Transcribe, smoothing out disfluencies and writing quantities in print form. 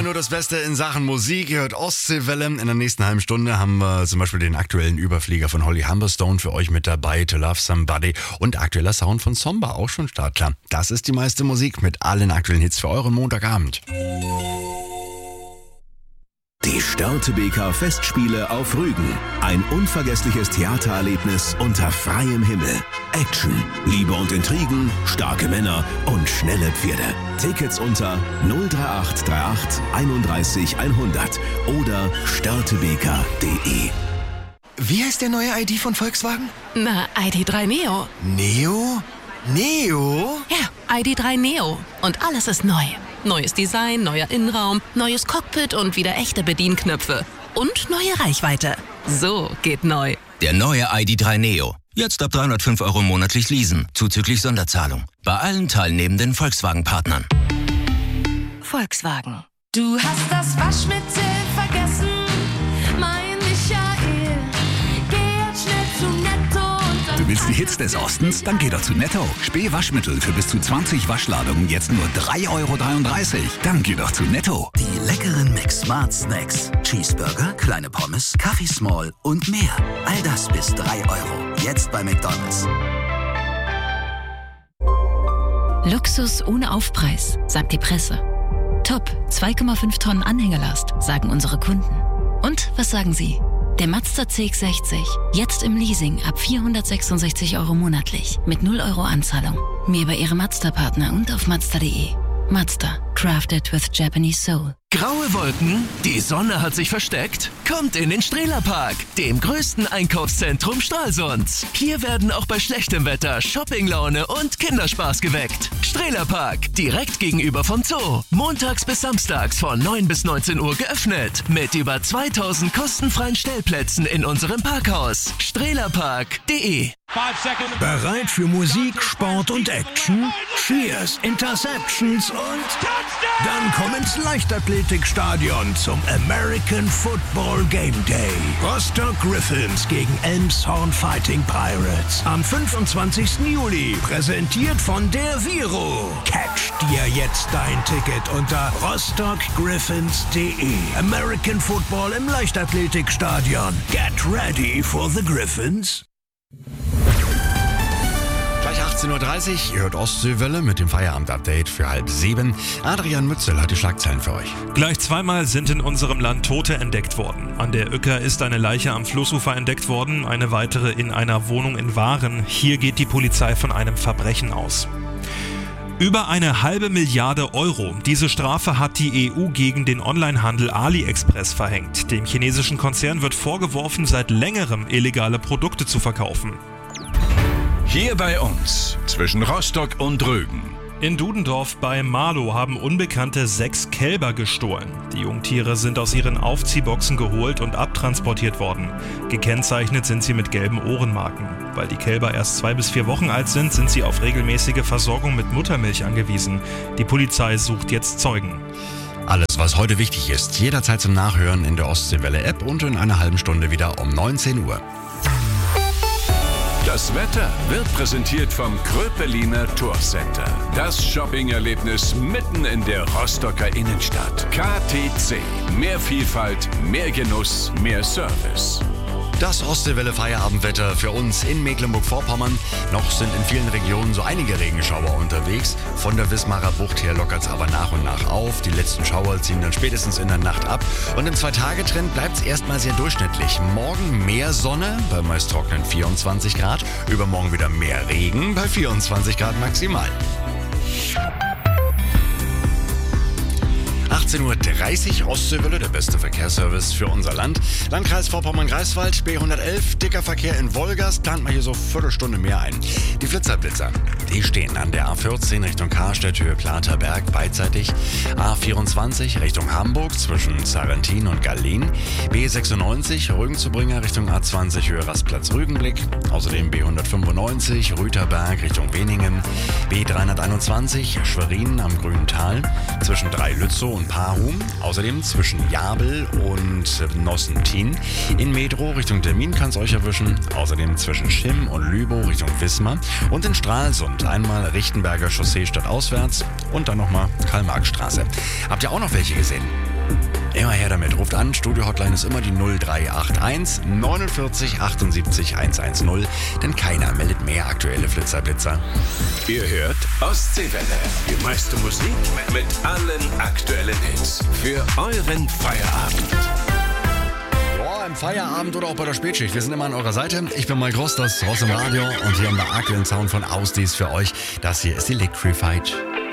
immer nur das Beste in Sachen Musik. Ihr hört Ostseewelle. In der nächsten halben Stunde haben wir zum Beispiel den aktuellen Überflieger von Holly Humberstone für euch mit dabei, To Love Somebody. Und aktueller Sound von Zomba, auch schon startklar. Das ist die meiste Musik mit allen aktuellen Hits für euren Montagabend. Die Störtebeker Festspiele auf Rügen. Ein unvergessliches Theatererlebnis unter freiem Himmel. Action, Liebe und Intrigen, starke Männer und schnelle Pferde. Tickets unter 03838 31 100 oder störtebeker.de. Wie heißt der neue ID von Volkswagen? Na, ID.3 Neo. Neo? Neo? Ja, ID.3 Neo. Und alles ist neu. Neues Design, neuer Innenraum, neues Cockpit und wieder echte Bedienknöpfe. Und neue Reichweite. So geht neu. Der neue ID.3 Neo. Jetzt ab 305 € monatlich leasen, zuzüglich Sonderzahlung. Bei allen teilnehmenden Volkswagen-Partnern. Volkswagen. Du hast das Waschmittel vergessen, mein Michael. Geh jetzt schnell zu Netto und dann... Du willst die Hits des Ostens? Dann geh doch zu Netto. Spee Waschmittel für bis zu 20 Waschladungen jetzt nur 3,33 €. Dann geh doch zu Netto. Die leckeren Mix Smart Snacks. Cheeseburger, kleine Pommes, Kaffee Small und mehr. All das bis 3 €. Jetzt bei McDonald's. Luxus ohne Aufpreis, sagt die Presse. Top, 2,5 Tonnen Anhängerlast, sagen unsere Kunden. Und was sagen Sie? Der Mazda CX-60, jetzt im Leasing ab 466 € monatlich, mit 0 € Anzahlung. Mehr bei Ihrem Mazda-Partner und auf Mazda.de. Mazda, crafted with Japanese soul. Graue Wolken? Die Sonne hat sich versteckt? Kommt in den Strehlerpark, dem größten Einkaufszentrum Stralsunds. Hier werden auch bei schlechtem Wetter Shoppinglaune und Kinderspaß geweckt. Strehlerpark, direkt gegenüber vom Zoo. Montags bis samstags von 9 bis 19 Uhr geöffnet. Mit über 2000 kostenfreien Stellplätzen in unserem Parkhaus. Strehlerpark.de. Bereit für Musik, Sport und Action? Cheers, Interceptions und dann komm ins Leichtathletikstadion zum American Football Game Day. Rostock Griffins gegen Elmshorn Fighting Pirates am 25. Juli. Präsentiert von der Viro. Catch dir jetzt dein Ticket unter rostockgriffins.de. American Football im Leichtathletikstadion. Get ready for the Griffins. Gleich 18:30 Uhr, ihr hört Ostseewelle mit dem Feierabend-Update für 6:30. Adrian Mützel hat die Schlagzeilen für euch. Gleich zweimal sind in unserem Land Tote entdeckt worden. An der Uecker ist eine Leiche am Flussufer entdeckt worden, eine weitere in einer Wohnung in Waren. Hier geht die Polizei von einem Verbrechen aus. Über 1,5 Milliarde €. Diese Strafe hat die EU gegen den Onlinehandel AliExpress verhängt. Dem chinesischen Konzern wird vorgeworfen, seit längerem illegale Produkte zu verkaufen. Hier bei uns, zwischen Rostock und Rügen. In Dudendorf bei Marlow haben Unbekannte 6 Kälber gestohlen. Die Jungtiere sind aus ihren Aufziehboxen geholt und abtransportiert worden. Gekennzeichnet sind sie mit gelben Ohrenmarken. Weil die Kälber erst 2 bis 4 Wochen alt sind, sind sie auf regelmäßige Versorgung mit Muttermilch angewiesen. Die Polizei sucht jetzt Zeugen. Alles, was heute wichtig ist, jederzeit zum Nachhören in der Ostseewelle-App und in einer halben Stunde wieder um 19 Uhr. Das Wetter wird präsentiert vom Kröpeliner Tourcenter. Das Shopping-Erlebnis mitten in der Rostocker Innenstadt. KTC. Mehr Vielfalt, mehr Genuss, mehr Service. Das Ostseewelle-Feierabendwetter für uns in Mecklenburg-Vorpommern. Noch sind in vielen Regionen so einige Regenschauer unterwegs. Von der Wismarer Bucht her lockert es aber nach und nach auf. Die letzten Schauer ziehen dann spätestens in der Nacht ab. Und im 2-Tage-Trend bleibt es erstmal sehr durchschnittlich. Morgen mehr Sonne, bei meist trockenen 24 Grad. Übermorgen wieder mehr Regen, bei 24 Grad maximal. 18:30 Uhr, Ostseewelle, der beste Verkehrsservice für unser Land. Landkreis Vorpommern-Greifswald, B111, dicker Verkehr in Wolgast, plant mal hier so Viertelstunde mehr ein. Die Blitzerblitzer, die stehen an der A14 Richtung Karstedt, Höhe Platerberg, beidseitig. A24 Richtung Hamburg, zwischen Sarrentin und Gallien. B96 Rügen-zu-Bringer Richtung A20, Höhe Rastplatz-Rügenblick. Außerdem B195 Rüterberg Richtung Weningen. B321 Schwerin am Grünen Tal, zwischen Drei-Lützow und Parum. Außerdem zwischen Jabel und Nossentin. In Medrow Richtung Termin kann es euch erwischen. Außerdem zwischen Schimm und Lübow Richtung Wismar. Und in Stralsund einmal Richtenberger Chaussee stadtauswärts und dann nochmal Karl-Marx-Straße. Habt ihr auch noch welche gesehen? Immer her damit. Ruft an. Studio-Hotline ist immer die 0381 49 78 110. Denn keiner meldet mehr aktuelle Flitzerblitzer. Ihr hört Ostseewelle. Die meiste Musik mit allen aktuellen Hits. Für euren Feierabend. Ja, im Feierabend oder auch bei der Spätschicht. Wir sind immer an eurer Seite. Ich bin Mike Ross, das Ross im Radio. Und hier haben wir aktuellen Sound von Ausdies für euch. Das hier ist Electrified.